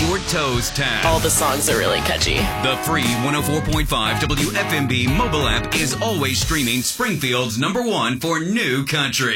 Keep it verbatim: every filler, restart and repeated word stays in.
your toes tapped. All the songs are really catchy. The free one oh four point five W F M B mobile app is always streaming Springfield's number one for new country.